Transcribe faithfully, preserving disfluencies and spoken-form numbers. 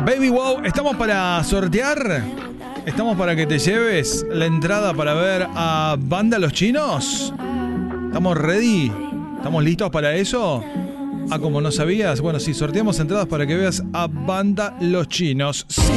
Baby Wow, ¿estamos para sortear? ¿Estamos para que te lleves la entrada para ver a Banda Los Chinos? ¿Estamos ready? ¿Estamos listos para eso? Ah, como no sabías, bueno, sí, sorteamos entradas para que veas a Banda Los Chinos. Sí.